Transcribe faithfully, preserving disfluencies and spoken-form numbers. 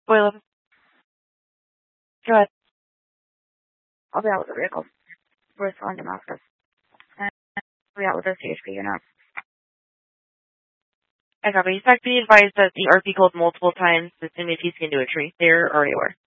Boy, love. Go ahead. I'll be out with the vehicle. We're still in Damascus. And I'll be out with the C H P unit. I copy. He's be advised that the R P called multiple times as soon as he's into a tree. They're already aware.